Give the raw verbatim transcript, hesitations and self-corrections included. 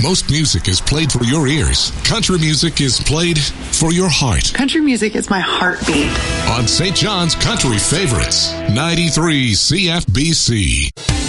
most music is played for your ears, country music is played for your heart. Country music is my heartbeat. On Saint John's Country Favorites, ninety-three C F B C.